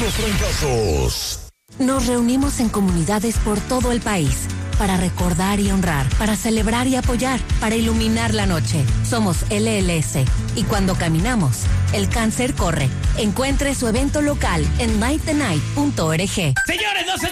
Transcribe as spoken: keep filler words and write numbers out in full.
Los trancazos. Nos reunimos en comunidades por todo el país para recordar y honrar, para celebrar y apoyar, para iluminar la noche. Somos L L S y cuando caminamos, el cáncer corre. Encuentre su evento local en night the night punto org. Señores, no se